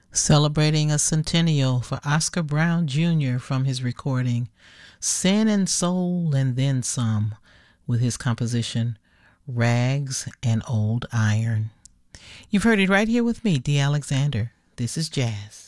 Celebrating a centennial for Oscar Brown Jr. from his recording Sin and Soul and Then Some with his composition Rags and Old Iron. You've heard it right here with me, Dee Alexander. This is Jazz.